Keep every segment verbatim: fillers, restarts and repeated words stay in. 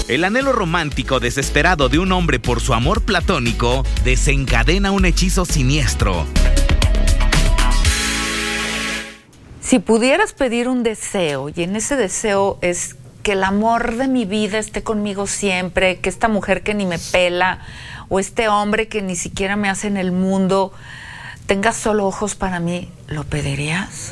El anhelo romántico desesperado de un hombre por su amor platónico desencadena un hechizo siniestro. Si pudieras pedir un deseo, y en ese deseo es que el amor de mi vida esté conmigo siempre, que esta mujer que ni me pela, o este hombre que ni siquiera me hace en el mundo, tenga solo ojos para mí, ¿lo pedirías?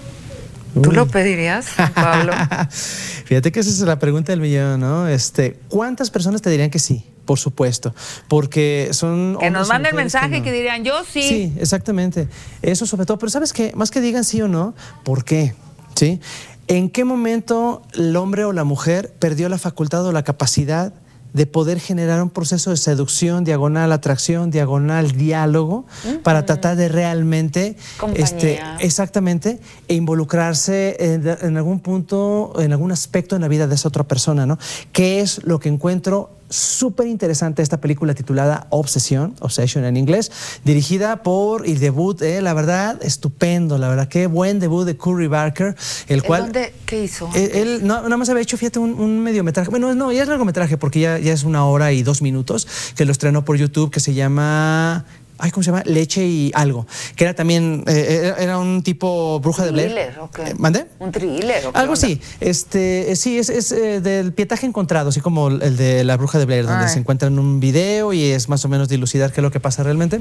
¿Tú lo pedirías, Juan Pablo? Fíjate que esa es la pregunta del millón, ¿no? Este, ¿cuántas personas te dirían que sí? Por supuesto, porque son... Que nos manden el mensaje que, no. que dirían, yo sí. Sí, exactamente. Eso sobre todo. Pero ¿sabes qué? Más que digan sí o no, ¿por qué? ¿Sí? ¿En qué momento el hombre o la mujer perdió la facultad o la capacidad de poder generar un proceso de seducción, diagonal atracción, diagonal diálogo, uh-huh. para tratar de realmente, este, exactamente, e involucrarse en, en algún punto, en algún aspecto en la vida de esa otra persona, ¿no? ¿Qué es lo que encuentro súper interesante esta película titulada Obsesión, Obsession en inglés, dirigida por, y debut, eh, la verdad, estupendo, la verdad, qué buen debut de Curry Barker, el cual... ¿Dónde? ¿Qué hizo? Él, él no, nada más había hecho, fíjate, un, un mediometraje, bueno, no, ya es largometraje porque ya, ya es una hora y dos minutos, que lo estrenó por YouTube, que se llama... Ay, ¿cómo se llama? Leche y algo. Que era también, eh, era, era un tipo Bruja de Blair. ¿Thriller o qué? ¿Mandé? ¿Un thriller o qué? Algo así. Este, sí, es, es eh, del pietaje encontrado, así como el de la Bruja de Blair, donde Ay. se encuentra en un video y es más o menos dilucidar qué es lo que pasa realmente.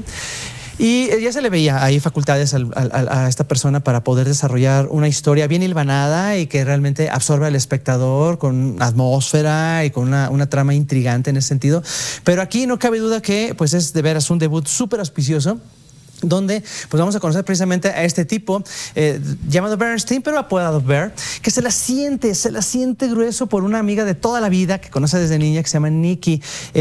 Y ya se le veía ahí facultades al, al, a esta persona para poder desarrollar una historia bien hilvanada y que realmente absorbe al espectador con atmósfera y con una, una trama intrigante en ese sentido. Pero aquí no cabe duda que pues es de veras un debut súper auspicioso, donde pues vamos a conocer precisamente a este tipo eh, llamado Bernstein, pero apodado Bear, que se la siente, se la siente grueso por una amiga de toda la vida que conoce desde niña, que se llama Nikki.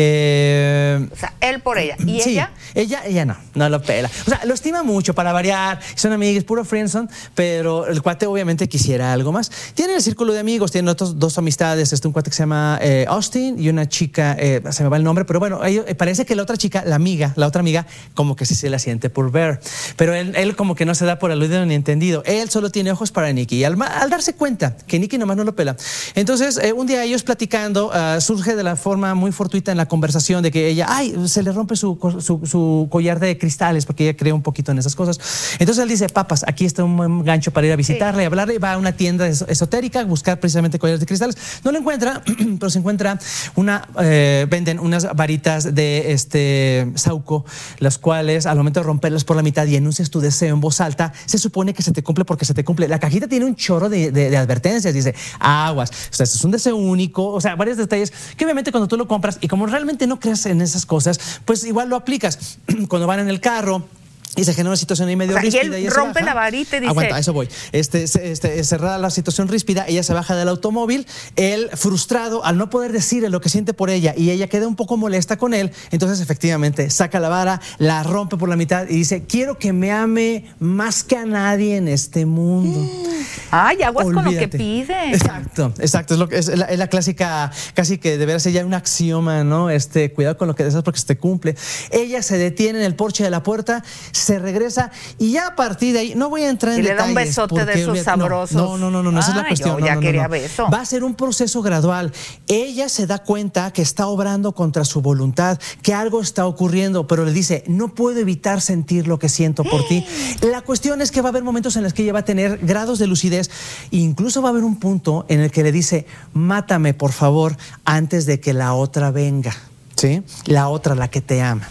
Eh, o sea, él por ella. ¿Y sí, ella? Ella, ella no, no lo pela. O sea, lo estima mucho para variar, son amigas, puro friendzone, pero el cuate obviamente quisiera algo más. Tiene el círculo de amigos, tiene otros dos amistades, este, un cuate que se llama eh, Austin y una chica, eh, se me va el nombre, pero bueno, ellos, eh, parece que la otra chica, la amiga, la otra amiga, como que sí se la siente por Bear, pero él, él como que no se da por aludido ni entendido. Él solo tiene ojos para Nikki y al, al darse cuenta que Nikki nomás no lo pela, entonces eh, un día ellos platicando uh, surge de la forma muy fortuita en la conversación de que ella, ay, se le rompe su, su, su collar de cristales porque ella cree un poquito en esas cosas. Entonces él dice, papas, aquí está un buen gancho para ir a visitarle, sí. y hablarle. Va a una tienda esotérica a buscar precisamente collares de cristales, no lo encuentra, pero se encuentra una, eh, venden unas varitas de este sauco, las cuales al momento de romperlas por la mitad y anuncias tu deseo en voz alta, se supone que se te cumple porque se te cumple. La cajita tiene un chorro de, de, de advertencias, dice, aguas, o sea, esto es un deseo único, o sea, varios detalles que obviamente cuando tú lo compras y como realmente no creas en esas cosas, pues igual lo aplicas. Cuando van en el carro y se genera una situación ahí medio o sea, ríspida. Y él rompe la varita y dice... Aguanta, a eso voy. Este, este, cerrada la situación ríspida, ella se baja del automóvil, él frustrado al no poder decirle lo que siente por ella y ella queda un poco molesta con él, entonces efectivamente saca la vara, la rompe por la mitad y dice, quiero que me ame más que a nadie en este mundo. Ay, aguas Olvídate. Con lo que pide. Exacto, exacto. Es, lo que, es, la, es la clásica, casi que debería ser ya un axioma, ¿no? Este, cuidado con lo que deseas porque se te cumple. Ella se detiene en el porche de la puerta, se regresa y ya a partir de ahí, no voy a entrar en y detalles. Y le da un besote de esos sabrosos. No, no, no, no, no, esa es la cuestión. Yo ya no, no, quería no. beso. Va a ser un proceso gradual. Ella se da cuenta que está obrando contra su voluntad, que algo está ocurriendo, pero le dice, no puedo evitar sentir lo que siento por ti. La cuestión es que va a haber momentos en los que ella va a tener grados de lucidez, e incluso va a haber un punto en el que le dice, mátame por favor antes de que la otra venga, ¿sí? La otra, la que te ama.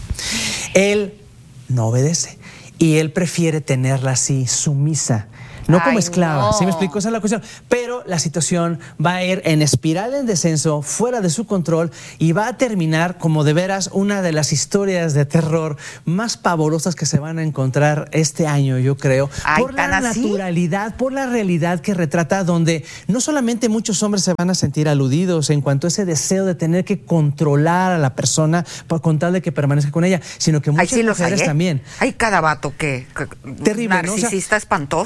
Él no obedece. Y él prefiere tenerla así, sumisa, no como Ay, esclava, no. ¿Sí me explico? Esa es la cuestión. Pero la situación va a ir en espiral en descenso, fuera de su control, y va a terminar como de veras una de las historias de terror más pavorosas que se van a encontrar este año, yo creo. Ay, por la así? naturalidad, por la realidad que retrata, donde no solamente muchos hombres se van a sentir aludidos en cuanto a ese deseo de tener que controlar a la persona por con tal de que permanezca con ella, sino que muchas Ay, sí mujeres hay, ¿eh? también. Hay cada vato que, que terrible, narcisista, ¿no? O sea, espantoso. Pero déjate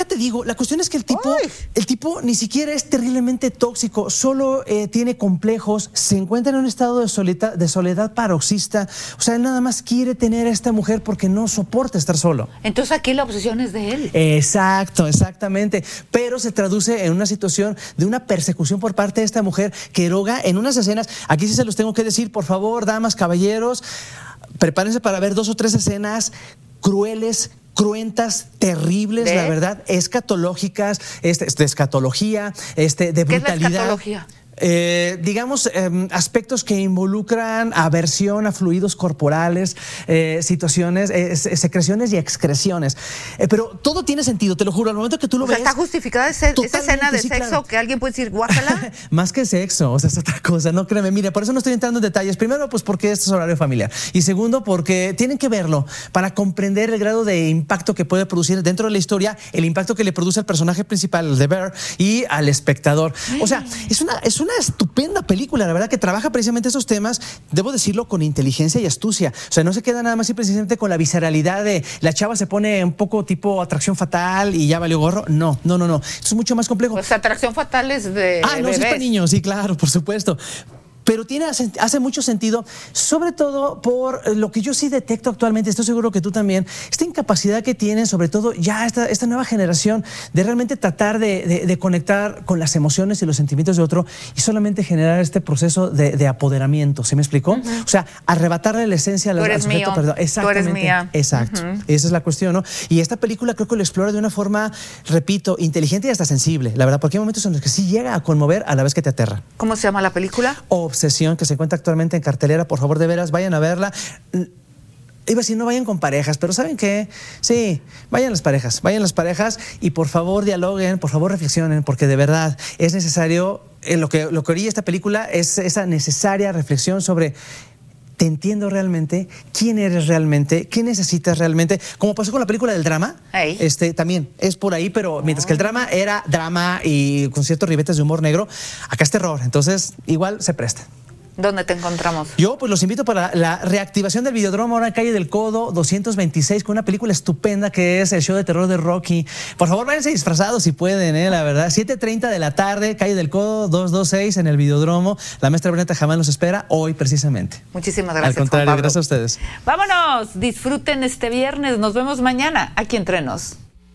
te digo, la cuestión es que el tipo, el tipo ni siquiera es terriblemente tóxico, solo eh, tiene complejos, se encuentra en un estado de soledad, de soledad paroxista. O sea, él nada más quiere tener a esta mujer porque no soporta estar solo. Entonces aquí la obsesión es de él. Exacto, exactamente. Pero se traduce en una situación de una persecución por parte de esta mujer que eroga en unas escenas. Aquí sí se los tengo que decir, por favor, damas, caballeros, prepárense para ver dos o tres escenas crueles, cruentas, terribles, ¿de? La verdad, escatológicas, este, de escatología, este, de brutalidad. ¿Qué es la escatología? Eh, digamos, eh, aspectos que involucran aversión a fluidos corporales, eh, situaciones, eh, secreciones y excreciones. Eh, pero todo tiene sentido, te lo juro. Al momento que tú lo o sea, ves... ¿está justificada ese, esa escena de sí, sexo claro. que alguien puede decir, guácala? Más que sexo, o sea, es otra cosa, no créeme. Mire, por eso no estoy entrando en detalles. Primero, pues porque este es horario familiar. Y segundo, porque tienen que verlo para comprender el grado de impacto que puede producir dentro de la historia, el impacto que le produce al personaje principal, el de Bear, y al espectador. O sea, es una, es una Una estupenda película, la verdad, que trabaja precisamente esos temas, debo decirlo, con inteligencia y astucia. O sea, no se queda nada más y precisamente con la visceralidad de la chava se pone un poco tipo atracción fatal y ya valió gorro. No, no, no, no. Esto es mucho más complejo. Pues atracción fatal es de Ah, no, bebés. Sí es para niños, sí, claro, por supuesto. Pero tiene, hace mucho sentido, sobre todo por lo que yo sí detecto actualmente, estoy seguro que tú también, esta incapacidad que tienen, sobre todo ya esta, esta nueva generación, de realmente tratar de, de, de conectar con las emociones y los sentimientos de otro y solamente generar este proceso de, de apoderamiento. ¿Sí me explicó? Uh-huh. O sea, arrebatarle la esencia al, al sujeto. Perdón. Exactamente. Tú eres mía. Exacto. Uh-huh. Esa es la cuestión, ¿no? Y esta película creo que lo explora de una forma, repito, inteligente y hasta sensible, la verdad, porque hay momentos en los que sí llega a conmover a la vez que te aterra. ¿Cómo se llama la película? Obsesión, que se encuentra actualmente en cartelera. Por favor, de veras, vayan a verla. Iba a decir, no vayan con parejas, pero ¿saben qué? Sí, vayan las parejas, vayan las parejas y por favor dialoguen, por favor reflexionen, porque de verdad es necesario, eh, lo que, lo que orilla esta película es esa necesaria reflexión sobre... ¿Te entiendo realmente? ¿Quién eres realmente? ¿Qué necesitas realmente? Como pasó con la película del drama, hey. este, también es por ahí, pero mientras que el drama era drama y con ciertos ribetes de humor negro, acá es terror, entonces igual se presta. ¿Dónde te encontramos? Yo pues los invito para la reactivación del Videodromo ahora en Calle del Codo doscientos veintiséis con una película estupenda que es el show de terror de Rocky. Por favor, váyanse disfrazados si pueden, ¿eh? La verdad. siete treinta de la tarde, Calle del Codo doscientos veintiséis en el Videodromo. La maestra Brenda Jamán los espera hoy precisamente. Muchísimas gracias. Al contrario, gracias a ustedes. Vámonos, disfruten este viernes. Nos vemos mañana aquí entre nos.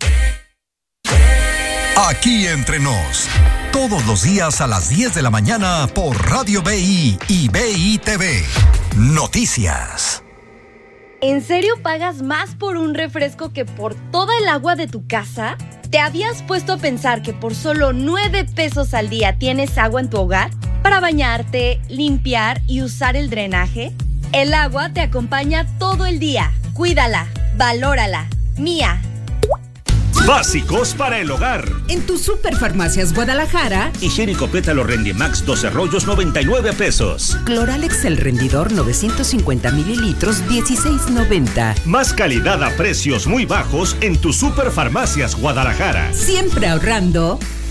Aquí entre nos. Todos los días a las diez de la mañana por Radio B I y B I T V. Noticias. ¿En serio pagas más por un refresco que por toda el agua de tu casa? ¿Te habías puesto a pensar que por solo nueve pesos al día tienes agua en tu hogar? Para bañarte, limpiar y usar el drenaje. El agua te acompaña todo el día. Cuídala, valórala. Mía. Básicos para el hogar. En tu Superfarmacias Guadalajara. Higiénico Pétalo Rendimax doce rollos, noventa y nueve pesos. Cloralex El Rendidor novecientos cincuenta mililitros, dieciséis noventa. Más calidad a precios muy bajos en tu Superfarmacias Guadalajara. Siempre ahorrando.